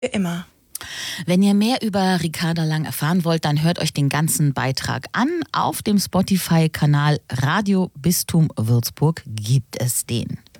Für immer. Wenn ihr mehr über Ricarda Lang erfahren wollt, dann hört euch den ganzen Beitrag an. Auf dem Spotify-Kanal Radio Bistum Würzburg gibt es den.